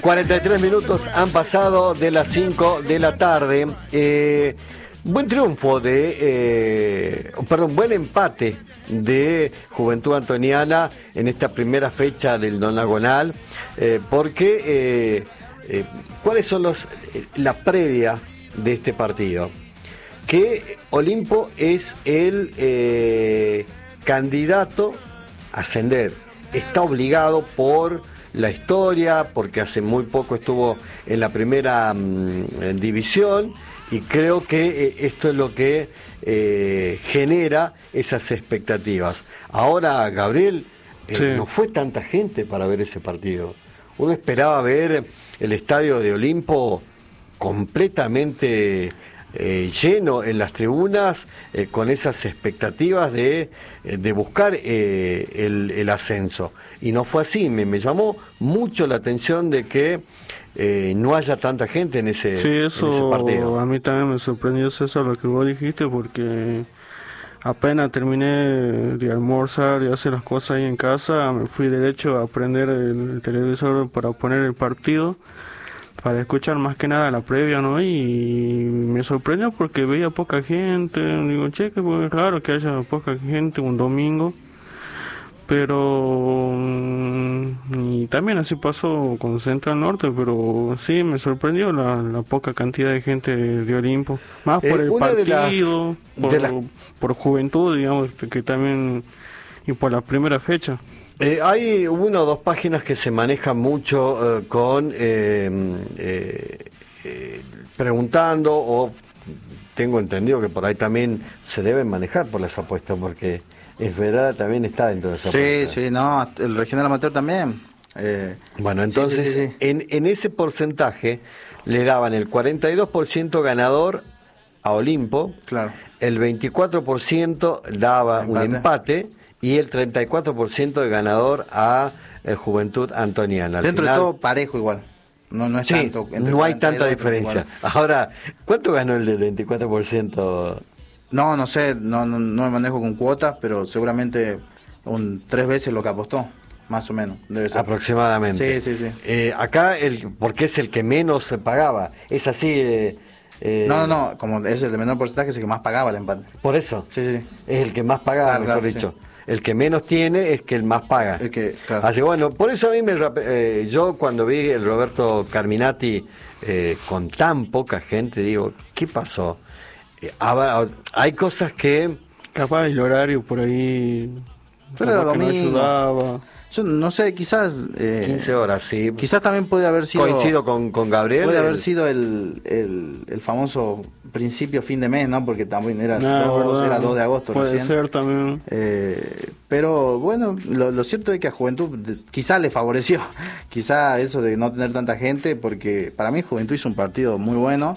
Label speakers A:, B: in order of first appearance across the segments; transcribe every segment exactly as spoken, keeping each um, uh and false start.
A: cuarenta y tres minutos han pasado de las cinco de la tarde. Eh, buen triunfo de, eh, perdón, buen empate de Juventud Antoniana en esta primera fecha del nonagonal, eh, porque eh, eh, ¿cuáles son los eh, la previa de este partido? Que Olimpo es el eh, candidato a ascender, está obligado por la historia, porque hace muy poco estuvo en la primera mmm, división, y creo que eh, esto es lo que eh, genera esas expectativas. Ahora, Gabriel, eh, sí. no fue tanta gente para ver ese partido. Uno esperaba ver el estadio de Olimpo completamente eh, lleno en las tribunas, eh, con esas expectativas de, de buscar eh, el, el ascenso. Y no fue así. Me, me llamó mucho la atención de que eh, no haya tanta gente en ese,
B: sí, eso,
A: en ese partido.
B: A mí también me sorprendió, César, lo que vos dijiste, porque apenas terminé de almorzar y hacer las cosas ahí en casa, me fui derecho a prender el televisor para poner el partido, para escuchar más que nada la previa, ¿no? Y me sorprendió porque veía poca gente. Digo, che, que es raro que haya poca gente un domingo. Pero y también así pasó con Central Norte, pero sí me sorprendió la, la poca cantidad de gente de, de Olimpo, más por eh, el partido, las, por, la... por Juventud, digamos, que también, y por la primera fecha.
A: Eh, hay una o dos páginas que se manejan mucho eh, con eh, eh, eh, preguntando, o tengo entendido que por ahí también se deben manejar por las apuestas, porque es verdad, también está dentro de esa
C: sí,
A: apuesta.
C: Sí, sí, no, el regional amateur también. Eh,
A: bueno, entonces, sí, sí, sí. En, en ese porcentaje le daban el cuarenta y dos por ciento ganador a Olimpo,
C: claro.
A: El veinticuatro por ciento daba empate. un empate, y el treinta y cuatro por ciento de ganador a eh, Juventud Antoniana. Al
C: Dentro
A: final,
C: de todo parejo igual. No, no es
A: sí,
C: tanto.
A: No hay tanta diferencia. Ahora, ¿cuánto ganó el del veinticuatro por ciento?
C: No, no sé, no, no, no me manejo con cuotas, pero seguramente un tres veces lo que apostó, más o menos, debe ser.
A: Aproximadamente.
C: Sí, sí, sí.
A: Eh, acá, el porque es el que menos se pagaba, es así. Eh,
C: eh... No, no, no, como es el de menor porcentaje, es el que más pagaba el empate.
A: Por eso.
C: Sí, sí.
A: Es el que más pagaba,
C: claro,
A: mejor
C: claro,
A: dicho.
C: Sí.
A: El que menos tiene es que el más paga.
C: El que, claro.
A: Así bueno, por eso a mí me eh, yo cuando vi el Roberto Carminati eh, con tan poca gente, digo, ¿qué pasó? Eh, hay cosas que
B: capaz el horario por ahí,
C: pero era domingo.
B: No ayudaba.
C: Yo no sé, quizás
A: eh, quince horas, sí.
C: Quizás también puede haber sido.
A: Coincido con, con Gabriel.
C: Puede
A: el,
C: haber sido el, el, el famoso principio fin de mes, ¿no? Porque también era,
B: nah,
C: dos, era dos de agosto.
B: Puede
C: recién.
B: ser también.
C: Eh, pero bueno, lo, lo cierto es que a Juventud quizás le favoreció. Quizás eso de no tener tanta gente, porque para mí Juventud hizo un partido muy bueno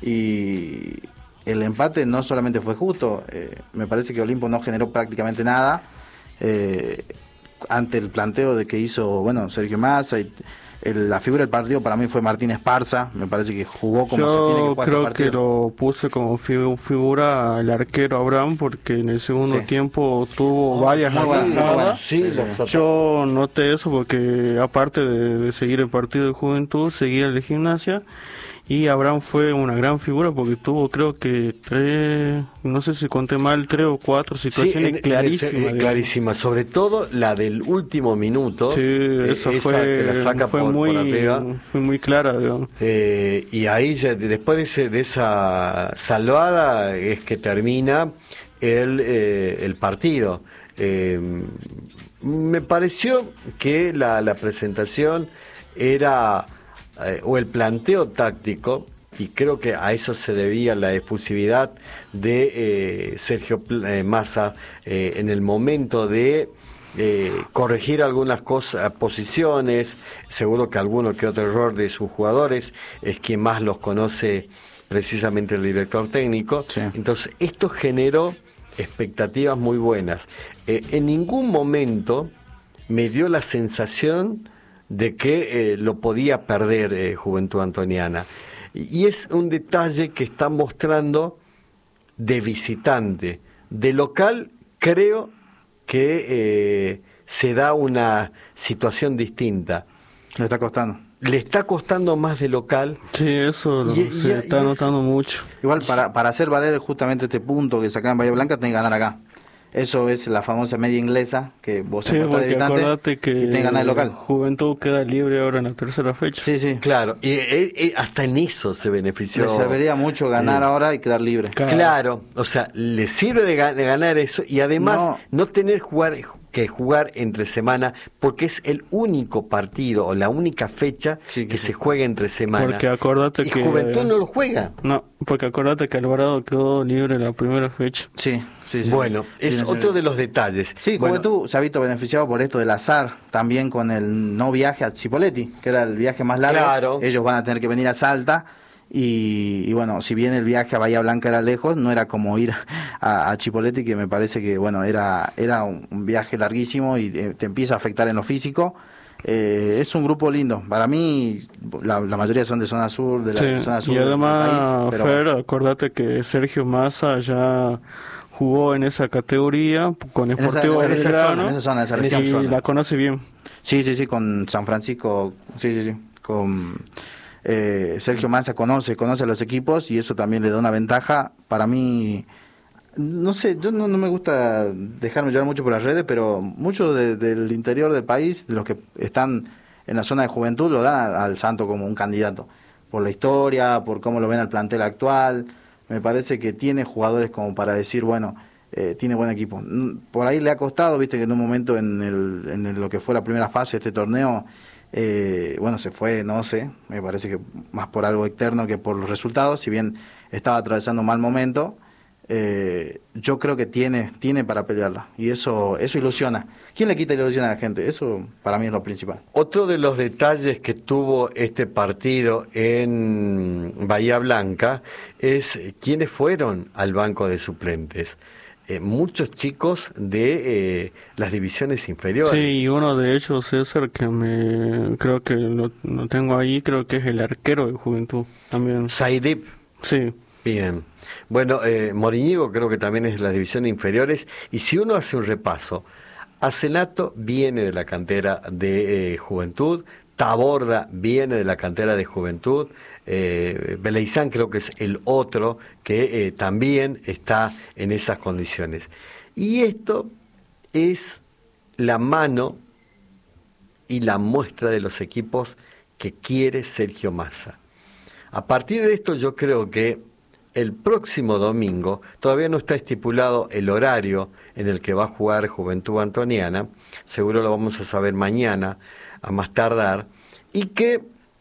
C: y el empate no solamente fue justo. Eh, me parece que Olimpo no generó prácticamente nada. Eh, ante el planteo de que hizo, bueno, Sergio Massa, y el, la figura del partido para mí fue Martín Esparza, me parece que jugó como
B: Yo
C: se tiene que jugar
B: creo
C: este partido.
B: que lo puse como figu figura el arquero Abraham, porque en el segundo sí. tiempo tuvo oh, varias
A: jugadas. Sí, sí.
B: Yo noté eso porque aparte de, de seguir el partido de Juventud, seguía el de Gimnasia, y Abraham fue una gran figura porque tuvo, creo que tres, no sé si conté mal, tres o cuatro situaciones sí, en, clarísimas.
A: En clarísimas, sobre todo la del último minuto.
B: Sí, esa, esa fue,
A: que la saca
B: fue,
A: por,
B: muy,
A: por arriba.
B: Fue muy clara, digamos.
A: Eh, y ahí, ya, después de, ese, de esa salvada, es que termina el, eh, el partido. Eh, me pareció que la, la presentación era... Eh, o el planteo táctico, y creo que a eso se debía la efusividad de eh, Sergio eh, Massa eh, en el momento de eh, corregir algunas cosas, posiciones. Seguro que alguno que otro error de sus jugadores es quien más los conoce, precisamente el director técnico.
C: Sí.
A: Entonces esto generó expectativas muy buenas. Eh, en ningún momento me dio la sensación de que eh, lo podía perder eh, Juventud Antoniana. Y es un detalle que están mostrando de visitante. De local, creo que eh, se da una situación distinta.
C: Le está costando.
A: le está costando más de local.
B: Sí, eso
A: y,
B: se
A: y,
B: está
A: y
B: notando
A: eso,
B: mucho.
C: Igual para, para hacer valer justamente este punto que sacan en Bahía Blanca, tenés que ganar acá. Eso es la famosa media inglesa, que vos
B: Sí,
C: empatás de
B: porque
C: visitante
B: acordate
C: y tenés que
B: que
C: ganar el local.
B: Juventud queda libre ahora en la tercera fecha.
C: Sí, sí.
A: Claro, y, y, y hasta en eso se benefició.
C: Le serviría mucho ganar
A: eh,
C: ahora y quedar libre.
B: Claro.
A: Claro, o sea, le sirve de, ga- de ganar eso y además no,
C: No.
A: tener jugar que jugar entre semana porque es el único partido o la única fecha
C: Sí,
A: que
C: que
A: se
C: sí.
A: juega entre semana.
B: Porque acordate
A: y
B: que...
A: Juventud no lo juega.
B: No, porque acordate que Alvarado quedó libre la primera fecha.
C: Sí, sí, sí.
A: Bueno,
C: Sí,
A: es
C: sí,
A: otro
C: sí.
A: de los detalles.
C: Sí,
A: Bueno,
C: Juventud se ha visto beneficiado por esto del azar, también con el no viaje a Chipoletti, que era el viaje más largo.
A: Claro.
C: Ellos van a tener que venir a Salta. Y, y bueno, si bien el viaje a Bahía Blanca era lejos, no era como ir a, a Chipoletti, que me parece que bueno era era un, un viaje larguísimo y eh, te empieza a afectar en lo físico. Eh, es un grupo lindo. Para mí, la, la mayoría son de zona sur, de la
B: Sí,
C: zona sur
B: y
C: del- del
B: además,
C: país. Pero
B: Fer, acordate que Sergio Massa ya jugó en esa categoría con
C: esa-
B: Sportivo
C: en esa
B: Belgrano
C: zona, en esa zona, en esa
B: y
C: región.
A: zona.
B: la conoce bien.
C: sí, sí, sí, con San Francisco, sí, sí, sí, con eh, Sergio Massa conoce, conoce a los equipos y eso también le da una ventaja. Para mí, no sé, yo no, no me gusta dejarme llevar mucho por las redes, pero muchos de- del interior del país, de los que están en la zona de Juventud, lo dan al Santo como un candidato, por la historia, por cómo lo ven al plantel actual. Me parece que tiene jugadores como para decir, bueno, eh, tiene buen equipo. Mm, Por ahí le ha costado, viste que en un momento en, el, en el- lo que fue la primera fase de este torneo, eh, bueno, se fue, no sé, me parece que más por algo externo que por los resultados, si bien estaba atravesando un mal momento, eh, yo creo que tiene tiene para pelearla y eso eso ilusiona. ¿Quién le quita la ilusión a la gente? Eso para mí es lo principal.
A: otro de los detalles que tuvo este partido en Bahía Blanca es quiénes fueron al banco de suplentes. Eh, muchos chicos de eh, las divisiones inferiores.
B: Sí, y uno de ellos, César, que me creo que lo, lo tengo ahí, creo que es el arquero de Juventud también.
A: Saidip,
B: Sí,
A: bien. Bueno, eh, Moriñigo creo que también es de las divisiones inferiores. Y si uno hace un repaso, Acenato viene de la cantera de eh, Juventud, Taborda viene de la cantera de Juventud, eh, Beleizán creo que es el otro que eh, también está en esas condiciones. Y esto es la mano y la muestra de los equipos que quiere Sergio Massa. A partir de esto yo creo que el próximo domingo, todavía no está estipulado el horario en el que va a jugar Juventud Antoniana, seguro lo vamos a saber mañana, a más tardar, y que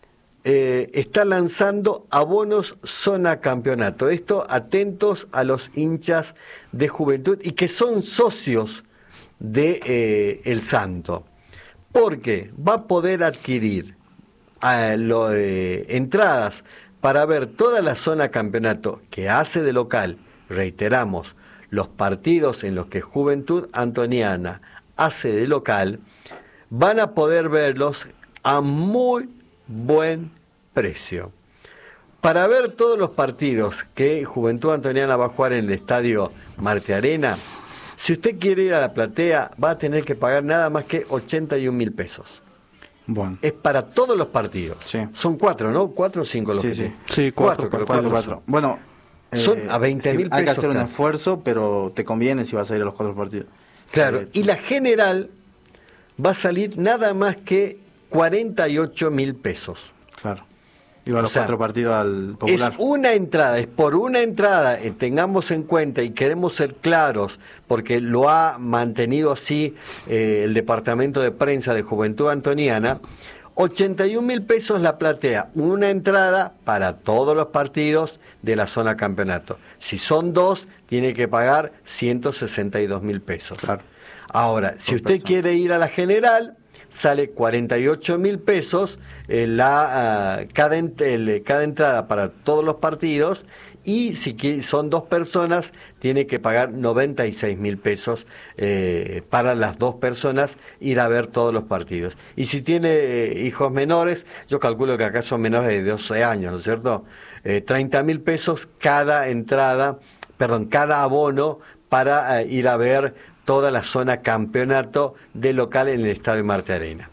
A: eh, está lanzando abonos zona campeonato. Esto atentos a los hinchas de Juventud y que son socios de eh, El Santo, porque va a poder adquirir eh, lo, eh, entradas para ver toda la zona campeonato que hace de local, reiteramos, los partidos en los que Juventud Antoniana hace de local, van a poder verlos a muy buen precio. Para ver todos los partidos que Juventud Antoniana va a jugar en el estadio Marte Arena, si usted quiere ir a la platea, va a tener que pagar nada más que ochenta y un mil pesos.
C: Bueno.
A: Es para todos los partidos.
C: Sí.
A: Son cuatro, ¿no? Cuatro o cinco los
C: Sí,
A: que
C: sí.
A: tiene.
B: Sí, cuatro,
A: creo,
C: Cuatro,
A: cuatro
C: cuatro. Bueno,
A: Son a veinte mil
C: Hay que
A: pesos
C: hacer un
A: cada.
C: esfuerzo, pero te conviene si vas a ir a los cuatro partidos.
A: Claro,
C: Eh,
A: y la general va a salir nada más que cuarenta y ocho mil pesos.
C: Claro. Iba a
A: O
C: los
A: sea,
C: cuatro partidos al Popular.
A: Es una entrada, es por una entrada, eh, tengamos en cuenta y queremos ser claros, porque lo ha mantenido así eh, el Departamento de Prensa de Juventud Antoniana, ochenta y un mil pesos la platea, una entrada para todos los partidos de la zona campeonato. Si son dos, tiene que pagar ciento sesenta y dos mil pesos.
C: Claro.
A: Ahora, si
C: Por
A: usted
C: persona.
A: quiere ir a la general, sale cuarenta y ocho mil pesos eh, la, ah, cada, en- el- cada entrada para todos los partidos, y si qui- son dos personas, tiene que pagar noventa y seis mil pesos eh, para las dos personas ir a ver todos los partidos. Y si tiene eh, hijos menores, yo calculo que acá son menores de doce años, ¿no es cierto? Eh, treinta mil pesos cada entrada, perdón, cada abono para eh, ir a ver toda la zona campeonato de local en el Estadio Marte Arena.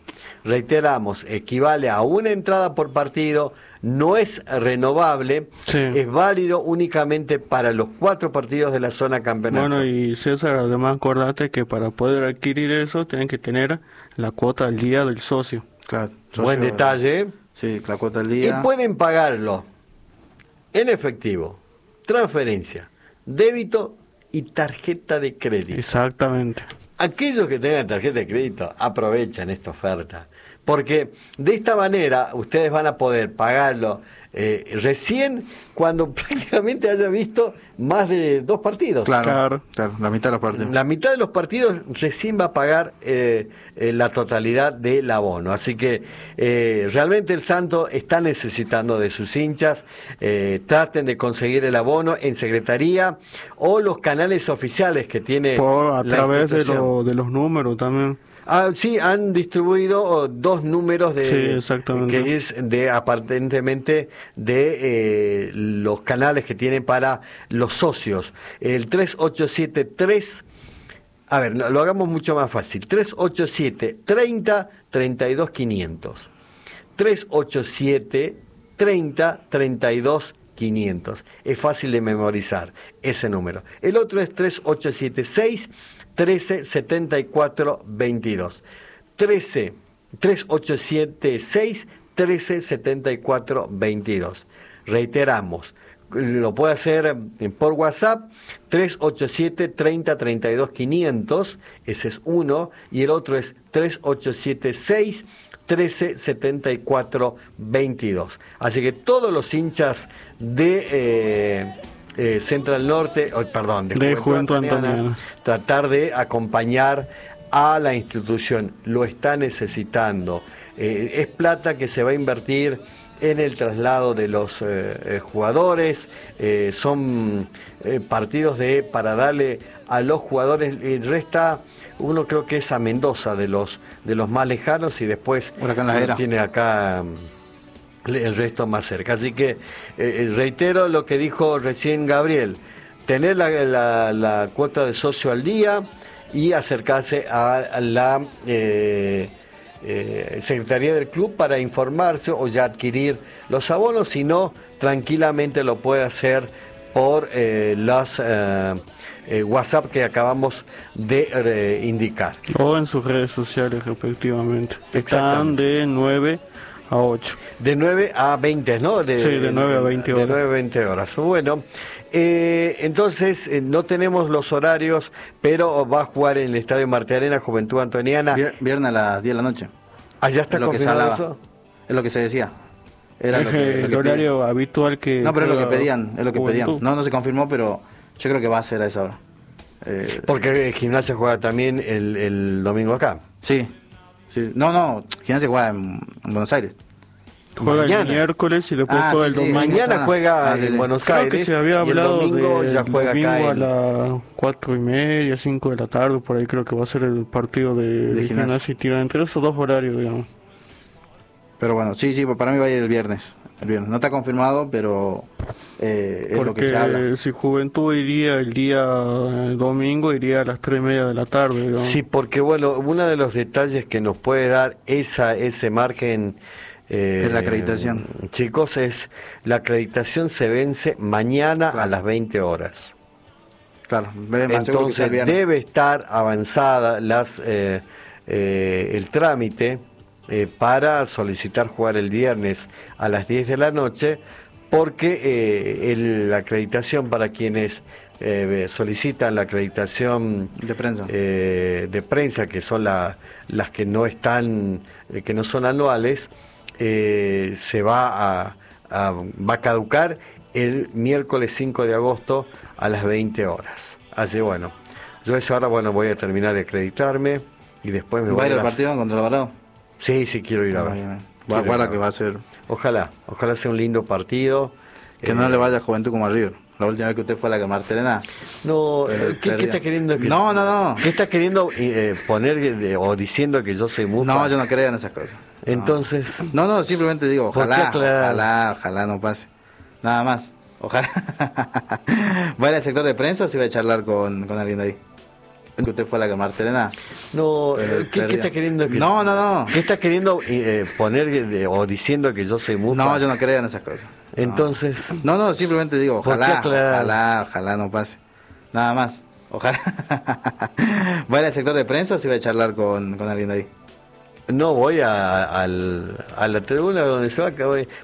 A: reiteramos, equivale a una entrada por partido, no es renovable,
B: Sí.
A: es válido únicamente para los cuatro partidos de la zona campeonato.
B: Bueno, y César, además acordate que para poder adquirir eso tienen que tener la cuota al día del socio.
C: Claro,
A: Buen
C: socio-
A: detalle.
C: Sí, la cuota al
A: Y
C: día.
A: pueden pagarlo en efectivo, transferencia, débito y tarjeta de crédito.
B: Exactamente.
A: Aquellos que tengan tarjeta de crédito aprovechan esta oferta, porque de esta manera ustedes van a poder pagarlo eh, recién cuando prácticamente haya visto más de dos partidos.
C: Claro,
B: Claro.
C: claro, la mitad de los partidos.
A: La mitad de los partidos recién va a pagar eh, eh, la totalidad del abono. Así que eh, realmente el Santo está necesitando de sus hinchas. Eh, traten de conseguir el abono en Secretaría o los canales oficiales que tiene
B: Por, a
A: la
B: través de,
A: institución.
B: lo- de los números también.
A: Ah, sí, han distribuido oh, dos números de
B: Sí, exactamente.
A: que es de aparentemente de eh, los canales que tienen para los socios. El tres ocho siete tres, a ver, lo lo hagamos mucho más fácil. tres ocho siete treinta treinta y dos quinientos. tres ocho siete treinta treinta y dos quinientos. Es fácil de memorizar ese número. El otro es tres ocho siete seis trece setenta y cuatro veintidós. trece tres ocho siete seis trece setenta y cuatro veintidós. Reiteramos, lo puede hacer eh, por WhatsApp tres ocho siete treinta treinta y dos quinientos, ese es uno, y el otro es tres ocho siete seis trece setenta y cuatro veintidós. Así que todos los hinchas de eh, eh, Central Norte, oh, perdón, de,
B: De
A: Juventud
B: Juventud
A: Antoniana,
B: Antoniana.
A: tratar de acompañar a la institución, lo está necesitando. Eh, es plata que se va a invertir en el traslado de los eh, eh, jugadores, eh, son eh, partidos de para darle a los jugadores, eh, resta uno creo que es a Mendoza de los de los más lejanos y después
C: Huracán La Era.
A: tiene acá mm, el resto más cerca. Así que eh, reitero lo que dijo recién Gabriel, tener la, la, la cuota de socio al día y acercarse a la eh, eh, Secretaría del Club para informarse o ya adquirir los abonos, si no, tranquilamente lo puede hacer por eh, las eh, eh, WhatsApp que acabamos de eh, indicar.
B: O en sus redes sociales, respectivamente. Están
A: Exactamente.
B: de nueve a ocho.
A: De nueve a veinte, ¿no? De,
B: Sí, de nueve a veinte
A: De
B: horas.
A: nueve a veinte horas. Bueno, eh, entonces eh, no tenemos los horarios, pero va a jugar en el Estadio Marte Arena Juventud Antoniana.
C: Vier- Viernes a las diez de la noche.
A: Allá está
C: Es lo que se
A: confirmado
C: hablaba.
A: eso.
C: Es lo que se decía. Era
B: Es
C: lo que, lo
B: el
C: que
B: horario habitual que...
C: pedían. No, pero es lo que
B: juega
C: pedían. Es lo que
B: Juventud.
C: pedían. No, no se confirmó, pero yo creo que va a ser a esa hora. Eh,
A: Porque Gimnasia juega también el, el domingo acá.
C: sí, sí. No, no. Gimnasia juega en, en Buenos Aires.
B: Juega
A: Mañana.
B: el miércoles y después
C: Ah,
B: juega
C: sí,
B: el
C: sí,
B: domingo.
A: Mañana
C: Ah,
A: juega
C: ah, sí,
A: en
C: sí.
A: Buenos
B: Creo
A: Aires
B: que se había
A: y el
B: hablado
A: domingo
B: de
A: ya juega
B: domingo
A: acá
B: a
A: en...
B: las cuatro y media, cinco de la tarde, por ahí creo que va a ser el partido de, de
C: Gimnasia.
B: Gimnasia y Tiro, entre esos dos horarios, digamos.
C: Pero bueno, sí, sí, para mí va a ir el viernes. El viernes. No está confirmado, pero eh, es lo que se habla.
B: Porque si Juventud iría el día eh, domingo, iría a las tres y media de la tarde, digamos.
A: Sí, porque bueno, uno de los detalles que nos puede dar esa ese margen, eh,
C: Es la acreditación.
A: chicos, es la acreditación se vence mañana a
C: Claro.
A: las veinte horas.
C: Claro, ve- más seguro que sea
A: Entonces
C: el viernes.
A: debe estar avanzada las eh, eh, el trámite eh, para solicitar jugar el viernes a las diez de la noche, porque eh, el- la acreditación para quienes eh, solicitan la acreditación
C: De prensa.
A: eh, de prensa, que son la- las que no están, eh, que no son anuales, eh, se va a, a- va a caducar el miércoles cinco de agosto a las veinte horas. Así bueno, yo a esa hora bueno voy a terminar de acreditarme y después me
C: ¿Va
A: voy
C: a ir
A: a
C: al
A: las-
C: partido contra Alvarado?
A: Sí, sí quiero ir a
C: Ah,
A: ver.
C: bien, bien.
A: Quiero ir
C: Guarda
A: a
C: que
A: ver.
C: va a ser...
A: Ojalá, ojalá sea un lindo partido.
C: Que
A: Eh,
C: no le vaya a Juventud como a River. La última vez que usted fue a la Martelena.
A: No,
C: Eh,
A: eh, ¿qué, qué
C: perdía.
A: está queriendo? Que,
C: No, no, no.
A: ¿Qué está queriendo eh, poner de- o diciendo que yo soy mufa?
C: No, yo no creo en esas cosas. No.
A: Entonces,
C: No, no, simplemente digo,
A: ¿Por qué
C: ojalá,
A: aclarar?
C: ojalá, ojalá no pase. Nada más. Ojalá. ¿Va a ir al sector de prensa o se va a charlar con, con alguien de ahí? que usted fue a la Martelena.
A: No,
C: Eh,
A: ¿qué, ¿qué
C: perdió.
A: está queriendo? Que,
C: No, no, no.
A: ¿Qué está queriendo eh, poner de- o diciendo que yo soy mufa?
C: No, yo no creo en esas cosas. No.
A: Entonces,
C: No, no, simplemente digo,
A: ¿Por qué
C: ojalá,
A: aclarar?
C: ojalá, ojalá no pase. Nada más, ojalá. ¿Va a ir al sector de prensa o se va a charlar con, con alguien de ahí?
A: no voy a, al- a la tribuna donde se va a acabar.